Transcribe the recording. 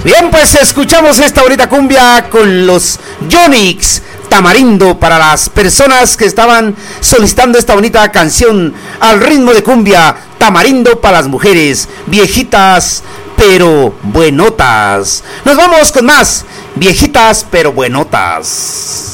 Bien, pues escuchamos esta bonita cumbia con los Yonix. Tamarindo, para las personas que estaban solicitando esta bonita canción al ritmo de cumbia. Tamarindo para las mujeres, viejitas pero buenotas. Nos vamos con más, viejitas pero buenotas.